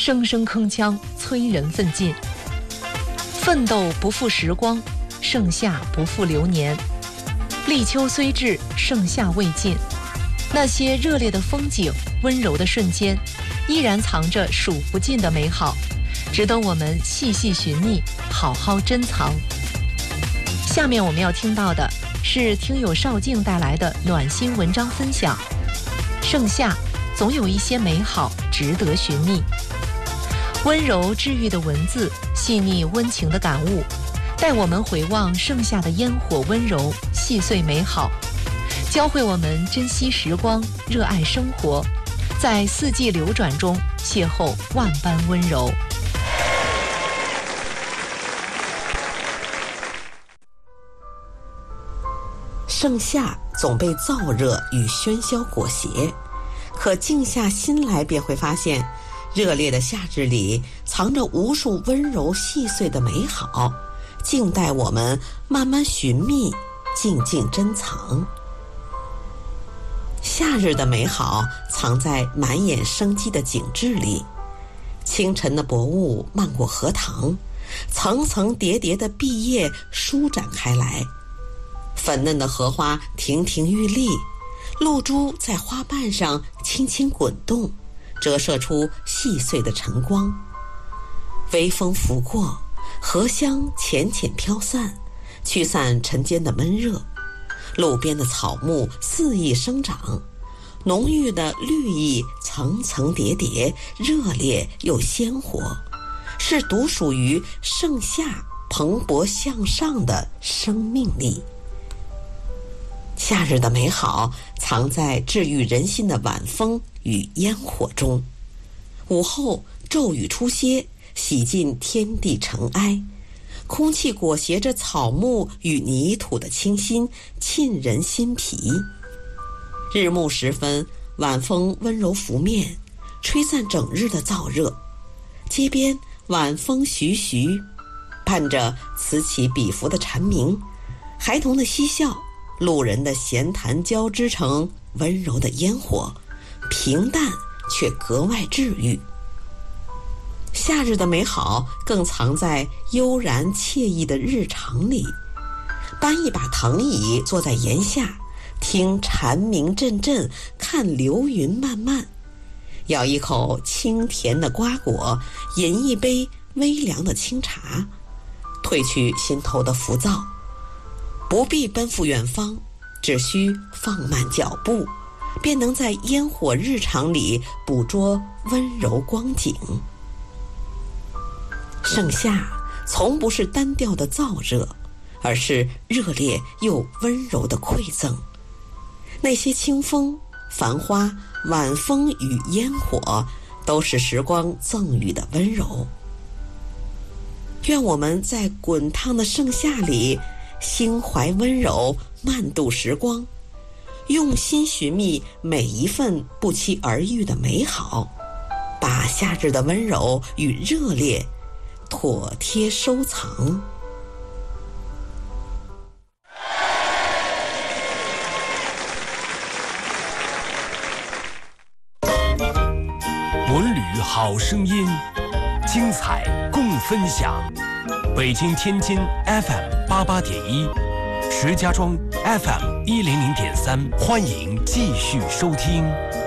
声声铿锵，催人奋进。奋斗不负时光，盛夏不负流年。立秋虽至，盛夏未尽。那些热烈的风景，温柔的瞬间，依然藏着数不尽的美好，值得我们细细寻觅，好好珍藏。下面我们要听到的是听友邵静带来的暖心文章分享。盛夏总有一些美好值得寻觅。温柔治愈的文字，细腻温情的感悟，带我们回望盛夏的烟火温柔，细碎美好，教会我们珍惜时光，热爱生活，在四季流转中邂逅万般温柔。 盛夏总被燥热与喧嚣裹挟，可静下心来便会发现，热烈的夏日里藏着无数温柔细碎的美好，静待我们慢慢寻觅，静静珍藏。夏日的美好藏在满眼生机的景致里，清晨的薄雾漫过荷塘，层层叠叠的碧叶舒展开来，粉嫩的荷花亭亭玉立，露珠在花瓣上轻轻滚动，折射出细碎的晨光。微风拂过，荷香浅浅飘散，驱散晨间的闷热。路边的草木肆意生长，浓郁的绿意层层叠叠，热烈又鲜活，是独属于盛夏蓬勃向上的生命力。夏日的美好藏在治愈人心的晚风与烟火中。午后骤雨初歇，洗尽天地尘埃，空气裹挟着草木与泥土的清新，沁人心脾。日暮时分，晚风温柔拂面，吹散整日的燥热。街边晚风徐徐，伴着此起彼伏的蝉鸣，孩童的嬉笑，路人的闲谈交织成温柔的烟火，平淡却格外治愈。夏日的美好更藏在悠然惬意的日常里，搬一把藤椅坐在檐下，听蝉鸣阵阵，看流云漫漫，咬一口清甜的瓜果，饮一杯微凉的清茶，褪去心头的浮躁。不必奔赴远方，只需放慢脚步，便能在烟火日常里捕捉温柔光景。盛夏从不是单调的燥热，而是热烈又温柔的馈赠。那些清风、繁花、晚风与烟火，都是时光赠予的温柔。愿我们在滚烫的盛夏里，心怀温柔，慢度时光，用心寻觅每一份不期而遇的美好，把夏日的温柔与热烈妥帖收藏。 文旅好声音，精彩共分享。北京、天津 FM88.1，石家庄 FM100.3，欢迎继续收听。